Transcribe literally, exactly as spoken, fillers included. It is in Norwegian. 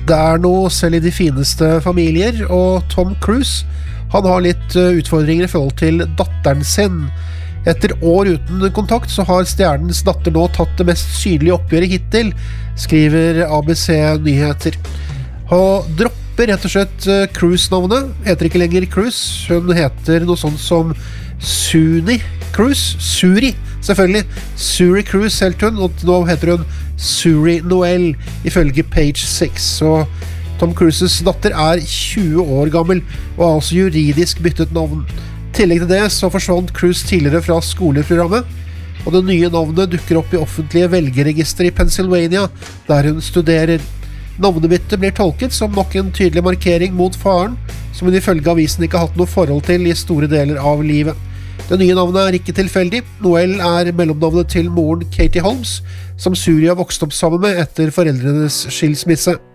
Det er noe selv i de fineste familier, og Tom Cruise, han har litt utfordringer i forhold til datteren sin. Etter år uten kontakt så har stjernens datter nå tatt det mest synlige oppgjøret hittil, skriver A B C Nyheter. Og dropper rett og slett Cruise-navnet, heter ikke lenger Cruise, hun heter noe sånt som Suni Cruise, Suri, selvfølgelig, Suri Cruise helt hun, og nå heter hun Suri Noel, ifølge Page six, så Tom Cruises datter er tjue år gammel, og har altså juridisk byttet navn. I tillegg til det så forsvant Cruise tidligere fra skoleprogrammet, og det nye navnet dukker opp i offentlige velgerregister i Pennsylvania, der hun studerer. Navnebyttet blir tolket som nok en tydelig markering mot faren, som hun ifølge avisen ikke har hatt noe forhold til i store deler av livet. Det nye navnet er ikke tilfeldig. Noel er mellomnavnet til moren Katie Holmes, som Suri har vokst opp sammen med etter foreldrenes skilsmisse.